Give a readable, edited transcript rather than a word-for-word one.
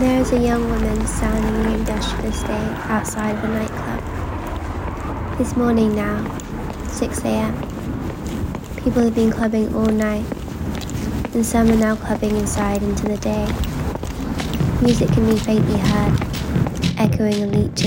There is a young woman standing in an industrial estate outside of a nightclub. It's morning now, 6 a.m. People have been clubbing all night, and some are now clubbing inside into the day. Music can be faintly heard, echoing and leaching